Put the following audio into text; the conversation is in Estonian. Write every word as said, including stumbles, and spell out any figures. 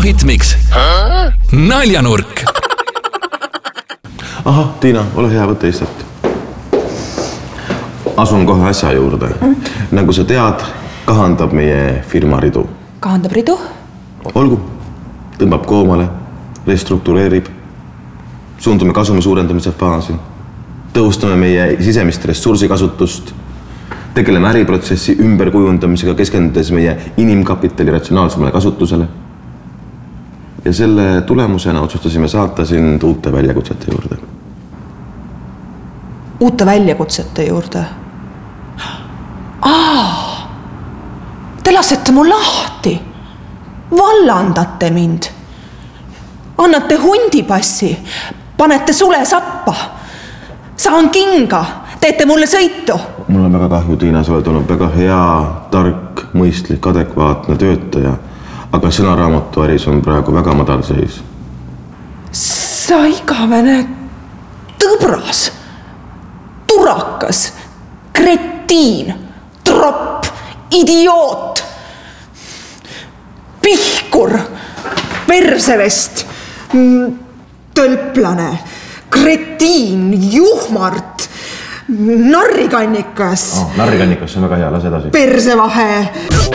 logoritmiks. Naljanurk. Aha, Tiina, ole hea, võtta istet. Asun kohe asja juurde. Nagu sa tead, kahandab meie firma ridu. Kahandab ridu? Olgu, tõmbab koomale, restruktureerib, suundume kasumi suurendamise faasi, tõustame meie sisemist ressursikasutust, tegeleme äriprotsessi ümberkujundamisega, keskendudes meie inimkapitali ratsionaalsemale kasutusele. Ja selle tulemusena otsustasime saata sind uute väljakutsete juurde. Uute väljakutsete juurde? Aa, te lasete mu lahti. Vallandate mind. Annate hundipassi. Panete sule sappa. Saan kinga. Teete mulle sõitu. Mul on väga kahju, Tiina, sa oled olnud väga hea, tark, mõistlik, adekvaatne töötaja. Aga sõnaraamatu äris on praegu väga madal seis. Sa igavene tõbras, turakas, kretiin, tropp, idioot, pihkur, persevest, tölplane, kretiin, juhmart, narrikannikas. Oh, narrikannikas, see on väga hea, lase edasi. Persevahe.